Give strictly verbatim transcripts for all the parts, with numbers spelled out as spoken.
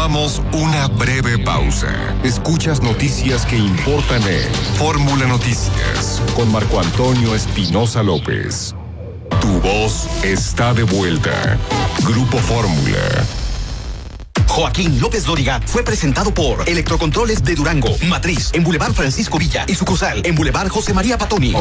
Tomamos una breve pausa. Escuchas noticias que importan en Fórmula Noticias con Marco Antonio Espinosa López. Tu voz está de vuelta. Grupo Fórmula. Joaquín López Dóriga fue presentado por Electrocontroles de Durango, Matriz, en Boulevard Francisco Villa y sucursal en Boulevard José María Patoni.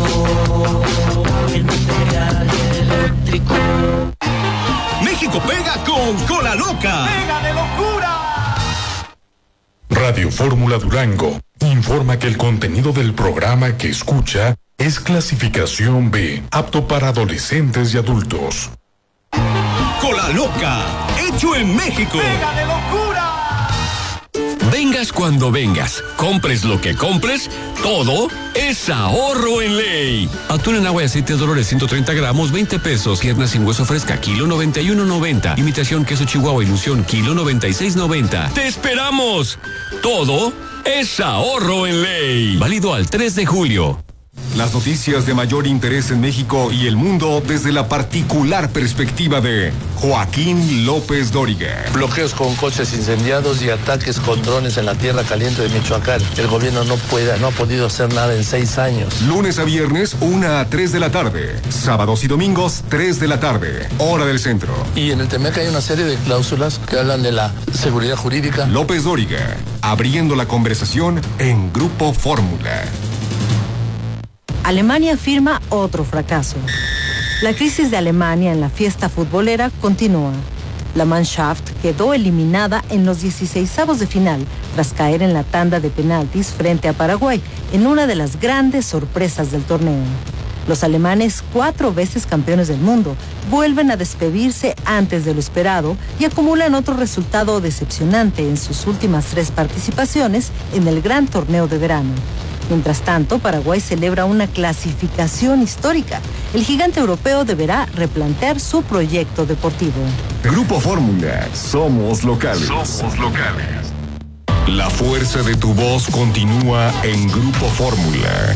México pega con Cola Loca. ¡Pega de locura! Radio Fórmula Durango informa que el contenido del programa que escucha es clasificación B, apto para adolescentes y adultos. Cola Loca, hecho en México. ¡Pega de locura! Vengas cuando vengas, compres lo que compres, todo es ahorro en ley. Atún en agua y aceite de Dolores ciento treinta gramos, veinte pesos. Pierna sin hueso fresca, kilo noventa y uno noventa. Imitación queso Chihuahua Ilusión, kilo noventa y seis noventa. ¡Te esperamos! Todo es ahorro en ley. Válido al tres de julio. Las noticias de mayor interés en México y el mundo desde la particular perspectiva de Joaquín López Dóriga. Bloqueos con coches incendiados y ataques con drones en la tierra caliente de Michoacán. El gobierno no puede, no ha podido hacer nada en seis años. Lunes a viernes, una a tres de la tarde. Sábados y domingos, tres de la tarde. Hora del centro. Y en el Temec hay una serie de cláusulas que hablan de la seguridad jurídica. López Dóriga, abriendo la conversación en Grupo Fórmula. Alemania firma otro fracaso. La crisis de Alemania en la fiesta futbolera continúa. La Mannschaft quedó eliminada en los dieciseisavos de final tras caer en la tanda de penaltis frente a Paraguay en una de las grandes sorpresas del torneo. Los alemanes, cuatro veces campeones del mundo, vuelven a despedirse antes de lo esperado y acumulan otro resultado decepcionante en sus últimas tres participaciones en el gran torneo de verano. Mientras tanto, Paraguay celebra una clasificación histórica. El gigante europeo deberá replantear su proyecto deportivo. Grupo Fórmula, somos locales. Somos locales. La fuerza de tu voz continúa en Grupo Fórmula.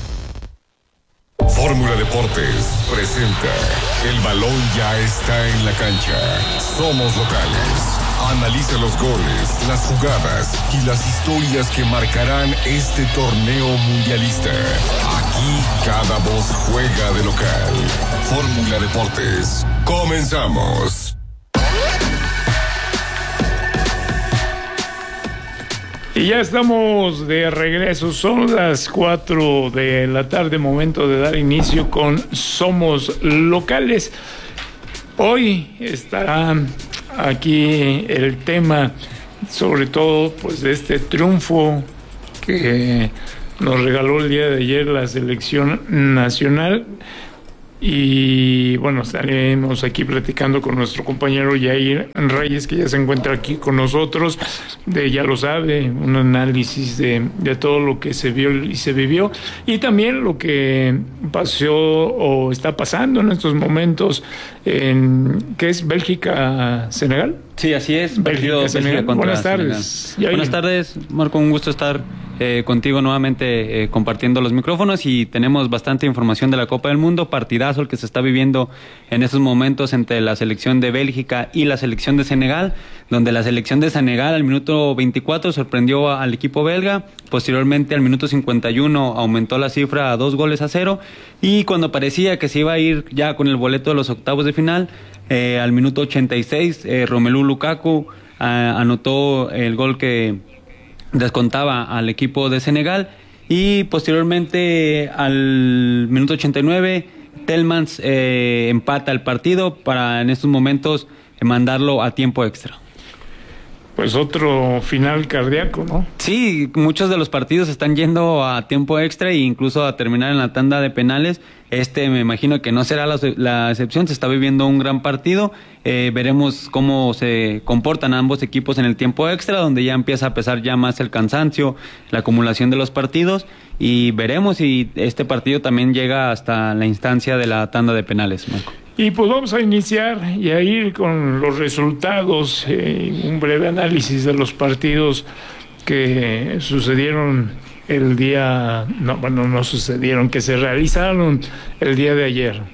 Fórmula Deportes presenta El balón ya está en la cancha. Somos locales. Analiza los goles, las jugadas y las historias que marcarán este torneo mundialista. Aquí cada voz juega de local. Fórmula Deportes. Comenzamos. Y ya estamos de regreso, son las cuatro de la tarde, momento de dar inicio con Somos Locales. Hoy estará aquí el tema, sobre todo, pues de este triunfo que nos regaló el día de ayer la selección nacional. Y bueno, estaremos aquí platicando con nuestro compañero Yair Reyes, que ya se encuentra aquí con nosotros, de ya lo sabe, un análisis de, de todo lo que se vio y se vivió, y también lo que pasó o está pasando en estos momentos en, ¿qué es? Bélgica-Senegal. Sí, así es. Bélgica, Bélgica Senegal. contra Buenas tardes. Senegal. Buenas tardes, Marco, un gusto estar eh, contigo nuevamente eh, compartiendo los micrófonos, y tenemos bastante información de la Copa del Mundo, partidazo el que se está viviendo en estos momentos entre la selección de Bélgica y la selección de Senegal, donde la selección de Senegal al minuto veinticuatro sorprendió al equipo belga, posteriormente al minuto cincuenta y uno aumentó la cifra a dos goles a cero, y cuando parecía que se iba a ir ya con el boleto de los octavos de final, eh, al minuto ochenta y seis eh, Romelu Lukaku eh, anotó el gol que descontaba al equipo de Senegal, y posteriormente al minuto ochenta y nueve Tielemans eh, empata el partido para en estos momentos eh, mandarlo a tiempo extra. Pues otro final cardíaco, ¿no? Sí, muchos de los partidos están yendo a tiempo extra e incluso a terminar en la tanda de penales. Este me imagino que no será la, la excepción, se está viviendo un gran partido. Eh, veremos cómo se comportan ambos equipos en el tiempo extra, donde ya empieza a pesar ya más el cansancio, la acumulación de los partidos, y veremos si este partido también llega hasta la instancia de la tanda de penales, Marco. Y pues vamos a iniciar y a ir con los resultados, eh, un breve análisis de los partidos que sucedieron el día, no, bueno, no sucedieron, que se realizaron el día de ayer.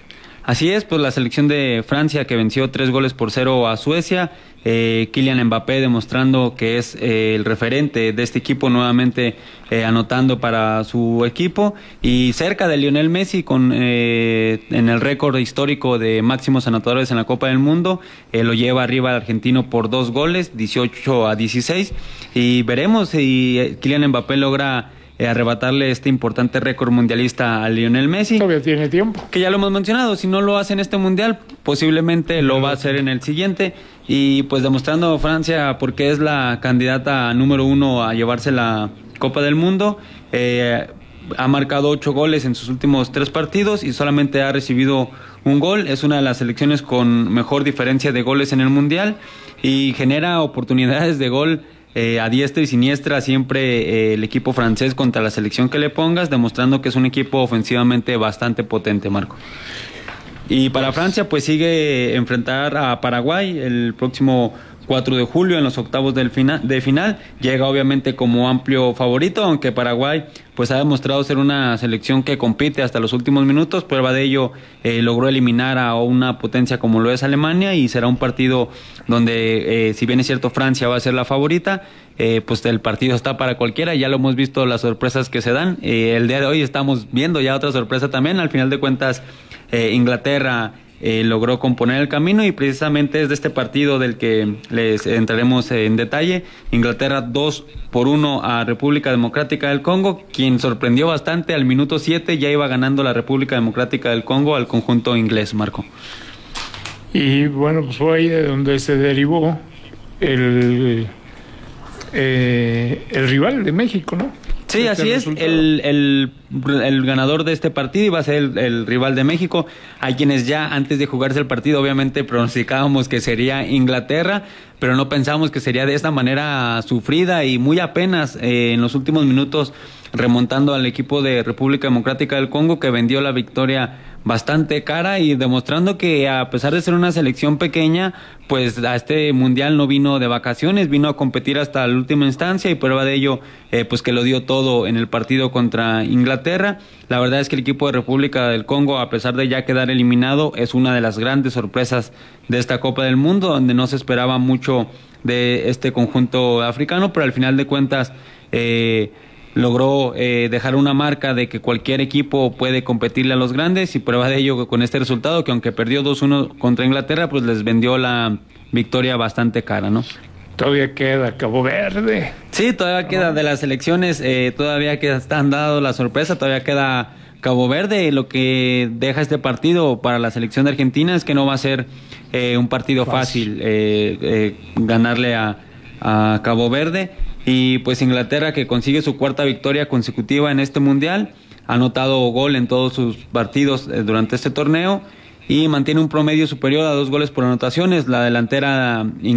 Así es, pues la selección de Francia que venció tres goles por cero a Suecia, eh, Kylian Mbappé demostrando que es eh, el referente de este equipo, nuevamente eh, anotando para su equipo, y cerca de Lionel Messi con eh, en el récord histórico de máximos anotadores en la Copa del Mundo, eh, lo lleva arriba el argentino por dos goles, dieciocho a dieciséis, y veremos si Kylian Mbappé logra Eh, arrebatarle este importante récord mundialista a Lionel Messi. Todavía tiene tiempo. Que ya lo hemos mencionado, si no lo hace en este mundial, posiblemente lo va a hacer en el siguiente, y pues demostrando Francia porque es la candidata número uno a llevarse la Copa del Mundo. Eh, ha marcado ocho goles en sus últimos tres partidos y solamente ha recibido un gol. Es una de las selecciones con mejor diferencia de goles en el mundial y genera oportunidades de gol Eh, a diestra y siniestra siempre eh, el equipo francés contra la selección que le pongas, demostrando que es un equipo ofensivamente bastante potente, Marco. Y para Francia pues sigue enfrentar a Paraguay el próximo cuatro de julio en los octavos del final, de final. Llega obviamente como amplio favorito, aunque Paraguay pues ha demostrado ser una selección que compite hasta los últimos minutos. Prueba de ello, eh, logró eliminar a una potencia como lo es Alemania, y será un partido donde eh, si bien es cierto Francia va a ser la favorita, eh, pues el partido está para cualquiera. Ya lo hemos visto las sorpresas que se dan, eh, el día de hoy estamos viendo ya otra sorpresa también. Al final de cuentas eh, Inglaterra Eh, logró componer el camino, y precisamente es de este partido del que les entraremos en detalle. Inglaterra dos por uno a República Democrática del Congo, quien sorprendió bastante. Al minuto siete ya iba ganando la República Democrática del Congo al conjunto inglés, Marco. Y bueno, pues fue ahí de donde se derivó el, eh, el rival de México, ¿no? Sí, así es, el, el, el ganador de este partido iba a ser el, el rival de México. Hay quienes ya antes de jugarse el partido obviamente pronosticábamos que sería Inglaterra, pero no pensamos que sería de esta manera sufrida y muy apenas eh, en los últimos minutos remontando al equipo de República Democrática del Congo, que vendió la victoria bastante cara y demostrando que a pesar de ser una selección pequeña, pues a este mundial no vino de vacaciones, vino a competir hasta la última instancia, y prueba de ello eh, pues que lo dio todo en el partido contra Inglaterra. La verdad es que el equipo de República del Congo, a pesar de ya quedar eliminado, es una de las grandes sorpresas de esta Copa del Mundo, donde no se esperaba mucho de este conjunto africano, pero al final de cuentas eh, logró eh, dejar una marca de que cualquier equipo puede competirle a los grandes, y prueba de ello con este resultado, que aunque perdió dos uno contra Inglaterra, pues les vendió la victoria bastante cara, ¿no? Todavía queda Cabo Verde. Sí, todavía queda de las elecciones, eh, todavía que están dando la sorpresa, todavía queda Cabo Verde. Lo que deja este partido para la selección de Argentina es que no va a ser eh, un partido fácil, fácil eh, eh, ganarle a, a Cabo Verde. Y pues Inglaterra, que consigue su cuarta victoria consecutiva en este mundial, ha anotado gol en todos sus partidos eh, durante este torneo y mantiene un promedio superior a dos goles por anotaciones. La delantera